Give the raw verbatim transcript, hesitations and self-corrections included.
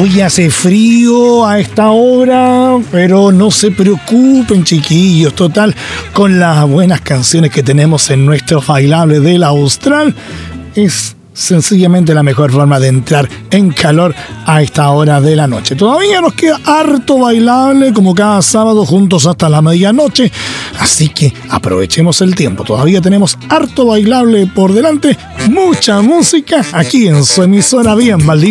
Hoy hace frío a esta hora, pero no se preocupen, chiquillos. Total, con las buenas canciones que tenemos en nuestros bailables del Austral, es sencillamente la mejor forma de entrar en calor a esta hora de la noche. Todavía nos queda harto bailable, como cada sábado, juntos hasta la medianoche. Así que aprovechemos el tiempo. Todavía tenemos harto bailable por delante, mucha música aquí en su emisora Bien Valdivia.